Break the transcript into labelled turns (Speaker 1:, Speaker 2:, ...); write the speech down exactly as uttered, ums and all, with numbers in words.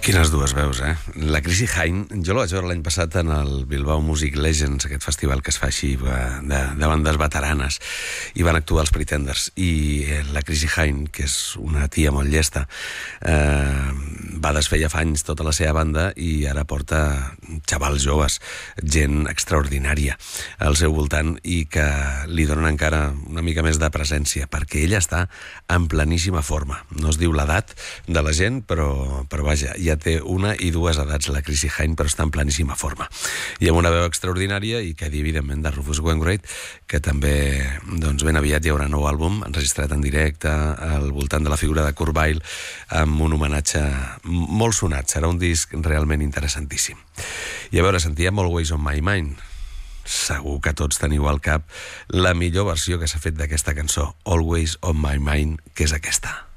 Speaker 1: Quines dues veus, eh? La Chrissie Hynde, jo la vaig veure l'any passat en el Bilbao Music Legends, aquest festival que es fa així de, de bandes veteranes, i van actuar els Pretenders. I la Chrissie Hynde, que és una tia molt llesta, eh, va desfer ja fa anys tota la seva banda i ara porta xavals joves, gent extraordinària al seu voltant i que li donen encara una mica més de presència, perquè ella està en pleníssima forma. No es diu l'edat de la gent, però, però vaja, ja té una i dues edats la Chrissie Hynde, però està en pleníssima forma. I amb una veu extraordinària i que, evidentment, de Rufus Wainwright, que també doncs, ben aviat hi haurà nou àlbum enregistrat en directe al voltant de la figura de Kurt Weill, amb un homenatge molt sonat. Serà un disc realment interessantíssim. I a veure, sentíem Always on My Mind. Segur que tots teniu al cap la millor versió que s'ha fet d'aquesta cançó, Always on My Mind, que és aquesta.